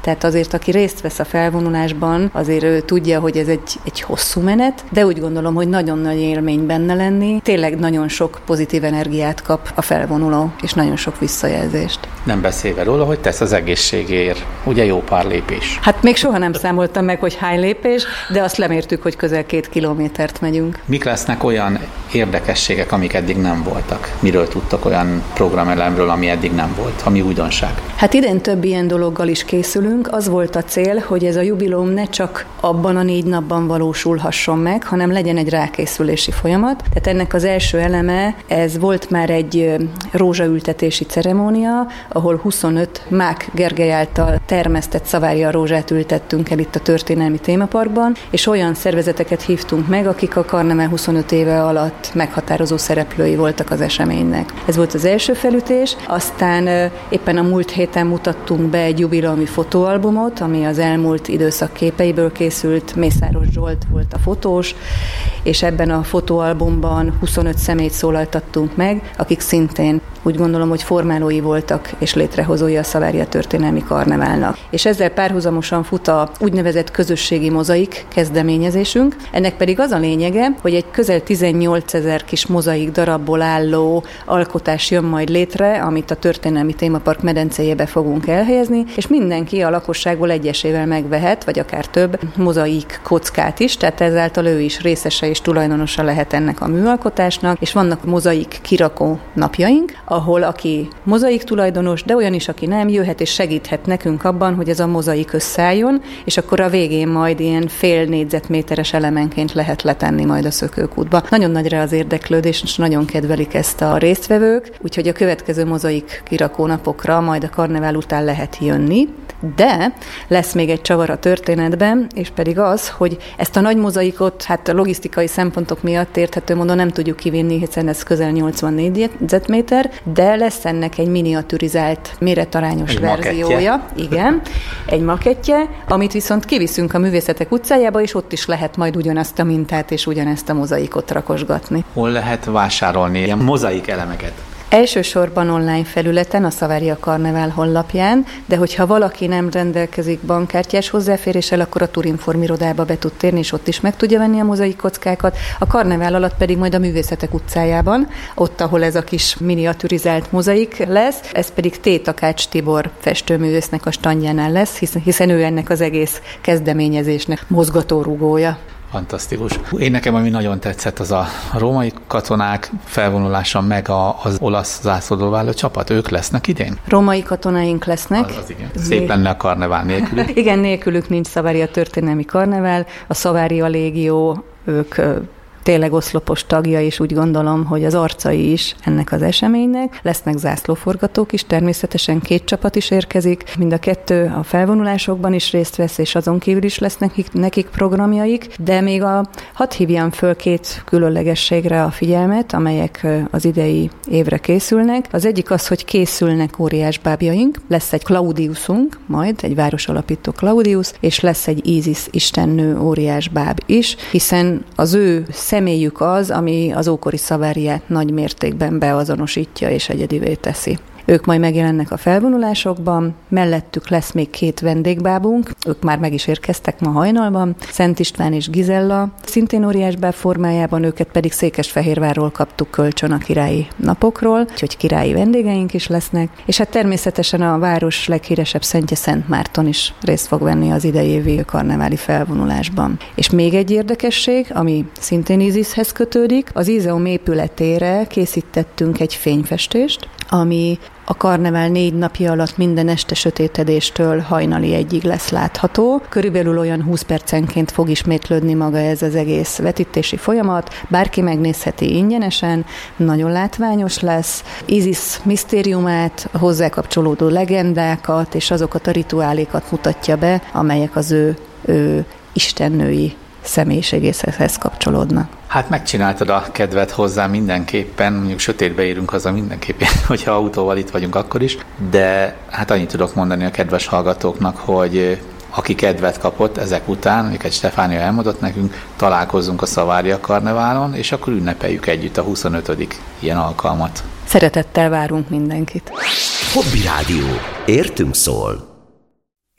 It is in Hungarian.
Tehát azért, aki részt vesz a felvonulásban, azért ő tudja, hogy ez egy hosszú menet, de úgy gondolom, hogy nagyon nagy élmény benne lenni. Tényleg nagyon sok pozitív energiát kap a felvonuló, és nagyon sok visszajelzést. Nem beszélve róla, hogy tesz az egészségért. Ugye jó pár lépés. Hát még soha nem számoltam meg, hogy hány lépés, de azt lemértük, hogy közel 2 kilométert megyünk. Mik lesznek olyan érdekességek, amik eddig nem voltak? Miről tudtak olyan programelemről, ami eddig nem volt, ami újdonság? Hát idén több ilyen dologgal is készülünk. Az volt a cél, hogy ez a jubileum ne csak abban a 4 napban valósulhasson meg, hanem legyen egy rákészülési folyamat. Tehát ennek az első eleme, ez volt már egy rózsaültetési ceremónia, ahol 25 Mák Gergely által termesztett Savaria rózsát ültettünk el itt a történelmi témaparkban, és olyan szervezeteket hívtunk meg, akik a Karneval 25 éve alatt meghatározó szereplői voltak az eseménynek. Ez volt az első felütés, aztán éppen a múlt héten mutattunk be egy jubileumi fotóalbumot, ami az elmúlt időszak képeiből készült. Mészáros Zsolt volt a fotós, és ebben a fotóalbumban 25 személyt szólaltattunk meg, akik szintén úgy gondolom, hogy formálói voltak és létrehozói a Savaria történelmi karneválnak. És ezzel párhuzamosan fut a úgynevezett közösségi mozaik kezdeményezésünk. Ennek pedig az a lényege, hogy egy közel 18 000 kis mozaik darabból álló alkotás jön majd létre, amit a történelmi témapark medencéjébe fogunk elhelyezni, és mindenki a lakosságból egyesével megvehet, vagy akár több mozaik kockát is, tehát ezáltal ő is részese és tulajdonosa lehet ennek a műalkotásnak, és vannak mozaik kirakó napjaink, ahol aki mozaik tulajdonos, de olyan is, aki nem, jöhet és segíthet nekünk abban, hogy ez a mozaik összeálljon, és akkor a végén majd ilyen fél négyzetméteres elemenként lehet letenni majd a szökőkútba. Nagyon nagy rá az érdeklődés, és nagyon kedvelik ezt a résztvevők, úgyhogy a következő mozaik kirakó napokra majd a karnevál után lehet jönni, de lesz még egy csavar a történetben, és pedig az, hogy ezt a nagy mozaikot, hát a logisztikai szempontok miatt érthető módon nem tudjuk kivinni, hiszen ez közel 84 négyzetméter, de lesz ennek egy miniaturizált, méretarányos verziója. Makettje. Igen, egy makettje, amit viszont kiviszünk a Művészetek utcájába, és ott is lehet majd ugyanazt a mintát és ugyanezt a mozaikot rakosgatni. Hol lehet vásárolni ilyen mozaik elemeket? Elsősorban online felületen, a Savaria Karnevál honlapján, de hogyha valaki nem rendelkezik bankkártyás hozzáféréssel, akkor a Turinform irodába be tud térni, és ott is meg tudja venni a mozaik kockákat. A karnevál alatt pedig majd a Művészetek utcájában, ott, ahol ez a kis miniaturizált mozaik lesz, ez pedig T. Takács Tibor festőművésznek a standjánál lesz, hiszen ő ennek az egész kezdeményezésnek mozgatórugója. Fantasztikus. Én nekem, ami nagyon tetszett, az a római katonák felvonulása, meg az olasz zászlódolváló csapat. Ők lesznek idén? Római katonáink lesznek. Az igen. Szép lenne a karnevál nélkülük. Igen, nélkülük nincs Savaria történelmi karnevál. A Savaria légió, ők tényleg oszlopos tagja, és úgy gondolom, hogy az arcai is ennek az eseménynek. Lesznek zászlóforgatók is, természetesen 2 csapat is érkezik. Mind a 2 a felvonulásokban is részt vesz, és azon kívül is lesznek nekik programjaik, de még hadd hívjam föl 2 különlegességre a figyelmet, amelyek az idei évre készülnek. Az egyik az, hogy készülnek óriás bábjaink, lesz egy Claudiusunk, majd egy városalapító Claudius, és lesz egy Isis istennő óriás báb is, hiszen az ő személyük az, ami az ókori Savariát nagy mértékben beazonosítja és egyedivé teszi. Ők majd megjelennek a felvonulásokban, mellettük lesz még 2 vendégbábunk, ők már meg is érkeztek ma hajnalban, Szent István és Gizella, szintén óriásbáb formájában, őket pedig Székesfehérvárról kaptuk kölcsön a királyi napokról, úgyhogy királyi vendégeink is lesznek, és hát természetesen a város leghíresebb szentje Szent Márton is részt fog venni az idei évi karneváli felvonulásban. És még egy érdekesség, ami szintén Isishez kötődik, az Izeum épületére készítettünk egy fényfestést, ami a karnevál 4 napja alatt minden este sötétedéstől hajnali 1-ig lesz látható. Körülbelül olyan 20 percenként fog ismétlődni maga ez az egész vetítési folyamat. Bárki megnézheti ingyenesen, nagyon látványos lesz. Isis misztériumát, a hozzá kapcsolódó legendákat és azokat a rituálékat mutatja be, amelyek az ő istennői személyiségéhez kapcsolódnak. Hát megcsináltad a kedvet hozzá mindenképpen, mondjuk sötétbe érünk haza mindenképpen, hogyha autóval itt vagyunk akkor is, de hát annyit tudok mondani a kedves hallgatóknak, hogy aki kedvet kapott ezek után, amiket Stefánia elmondott nekünk, találkozzunk a Savaria Karneválon, és akkor ünnepeljük együtt a 25. ilyen alkalmat. Szeretettel várunk mindenkit. Hobby Rádió. Értünk szól.